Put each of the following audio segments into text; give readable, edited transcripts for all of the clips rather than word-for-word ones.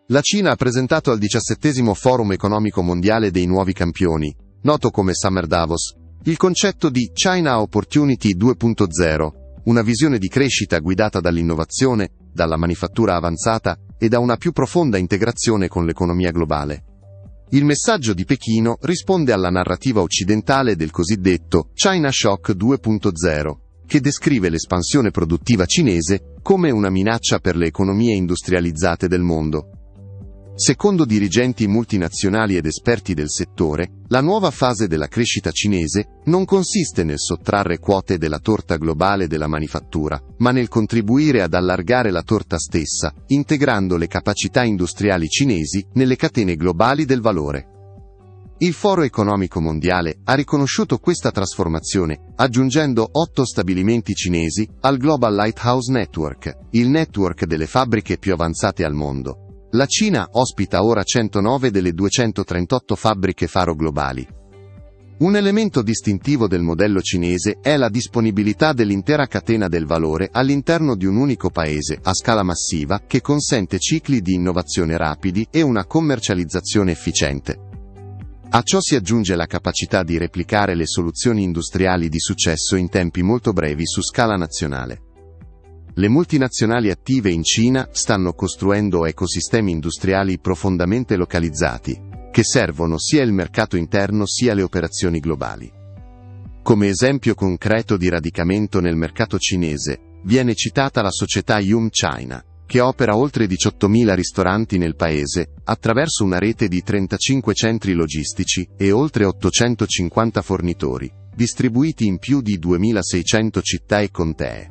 La Cina ha presentato al 17° Forum economico mondiale dei nuovi campioni, noto come Summer Davos, il concetto di China Opportunity 2.0, una visione di crescita guidata dall'innovazione, dalla manifattura avanzata e da una più profonda integrazione con l'economia globale. Il messaggio di Pechino risponde alla narrativa occidentale del cosiddetto China Shock 2.0, che descrive l'espansione produttiva cinese come una minaccia per le economie industrializzate del mondo. Secondo dirigenti multinazionali ed esperti del settore, la nuova fase della crescita cinese non consiste nel sottrarre quote della torta globale della manifattura, ma nel contribuire ad allargare la torta stessa, integrando le capacità industriali cinesi nelle catene globali del valore. Il Foro economico mondiale ha riconosciuto questa trasformazione, aggiungendo 8 stabilimenti cinesi al Global Lighthouse Network, il network delle fabbriche più avanzate al mondo. La Cina ospita ora 109 delle 238 fabbriche faro globali. Un elemento distintivo del modello cinese è la disponibilità dell'intera catena del valore all'interno di un unico paese a scala massiva che consente cicli di innovazione rapidi e una commercializzazione efficiente. A ciò si aggiunge la capacità di replicare le soluzioni industriali di successo in tempi molto brevi su scala nazionale. Le multinazionali attive in Cina stanno costruendo ecosistemi industriali profondamente localizzati, che servono sia il mercato interno sia le operazioni globali. Come esempio concreto di radicamento nel mercato cinese, viene citata la società Yum China, che opera oltre 18.000 ristoranti nel paese, attraverso una rete di 35 centri logistici e oltre 850 fornitori, distribuiti in più di 2.600 città e contee.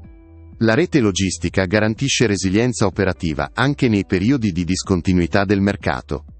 La rete logistica garantisce resilienza operativa anche nei periodi di discontinuità del mercato.